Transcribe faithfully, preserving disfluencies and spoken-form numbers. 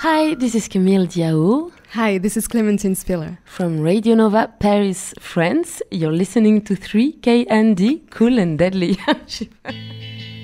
Hi, this is Camille Diao. Hi, this is Clémentine Spiller. From Radio Nova, Paris, France. You're listening to three K N D, Cool and Deadly.